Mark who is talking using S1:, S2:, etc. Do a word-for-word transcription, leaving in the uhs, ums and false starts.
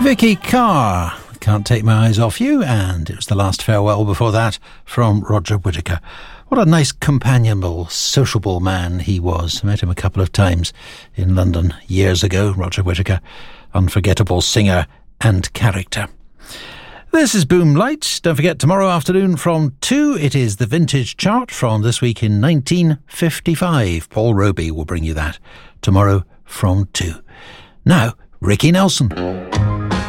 S1: Vicky Carr, Can't Take My Eyes Off You, and it was the last farewell before that from Roger Whittaker. What a nice, companionable, sociable man he was. I met him a couple of times in London years ago. Roger Whittaker, unforgettable singer and character. This is Boom Light. Don't forget, tomorrow afternoon from two, it is the Vintage Chart from this week in nineteen fifty-five. Paul Roby will bring you that tomorrow from two. Now, Ricky Nelson.